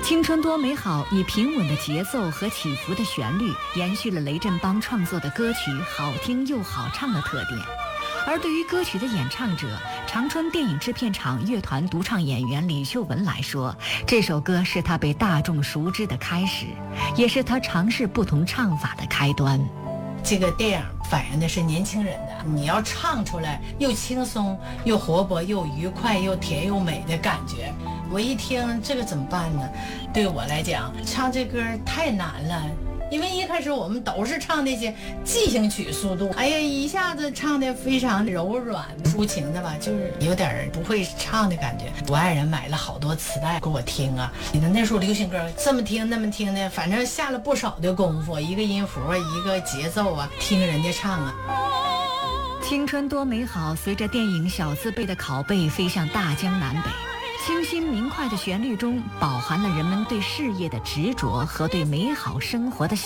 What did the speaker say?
青春多美好以平稳的节奏和起伏的旋律，延续了雷振邦创作的歌曲好听又好唱的特点。而对于歌曲的演唱者，长春电影制片厂乐团独唱演员李秀文来说，这首歌是他被大众熟知的开始，也是他尝试不同唱法的开端。 这个电影反映的是年轻人的，你要唱出来又轻松又活泼又愉快又甜又美的感觉。我一听这个怎么办呢？对我来讲，唱这歌太难了。因为一开始我们都是唱那些即兴曲速度，哎呀，一下子唱的非常柔软抒情的吧，就是有点不会唱的感觉。我爱人买了好多磁带给我听啊，你的那时候流行歌这么听那么听的，反正下了不少的功夫，一个音符啊，一个节奏啊，听人家唱啊。 青春多美好，随着电影小字辈的拷贝飞向大江南北。清新明快的旋律中，饱含了人们对事业的执着和对美好生活的